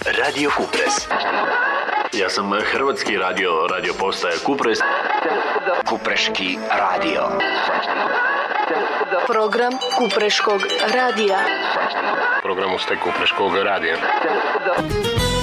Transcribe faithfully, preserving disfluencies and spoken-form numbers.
Radio Kupres. Ja sam hrvatski radio, radio postaje Kupres. Kupreški radio. Program Kupreškog radija. Program Kupreškog radija.